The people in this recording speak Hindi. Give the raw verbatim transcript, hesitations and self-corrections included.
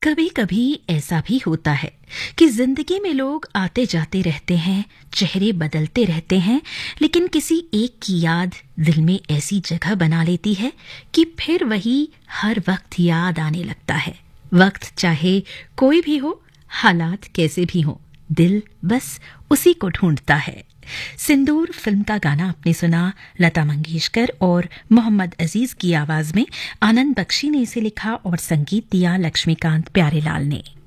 कभी कभी ऐसा भी होता है कि जिंदगी में लोग आते जाते रहते हैं, चेहरे बदलते रहते हैं, लेकिन किसी एक की याद दिल में ऐसी जगह बना लेती है कि फिर वही हर वक्त याद आने लगता है। वक्त चाहे कोई भी हो, हालात कैसे भी हों, दिल बस उसी को ढूंढता है। सिंदूर फिल्म का गाना आपने सुना लता मंगेशकर और मोहम्मद अजीज की आवाज में। आनंद बख्शी ने इसे लिखा और संगीत दिया लक्ष्मीकांत प्यारेलाल ने।